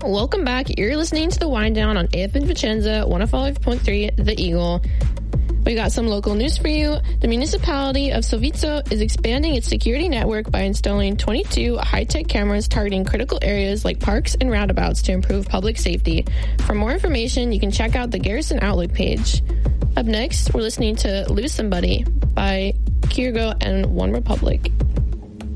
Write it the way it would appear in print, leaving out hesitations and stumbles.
Welcome back. You're listening to The Wind Down on AFN Vicenza, 105.3 The Eagle. We got some local news for you. The municipality of Solvizzo is expanding its security network by installing 22 high-tech cameras targeting critical areas like parks and roundabouts to improve public safety. For more information, you can check out the Garrison Outlook page. Up next, we're listening to Lose Somebody by Kyrigo and One Republic.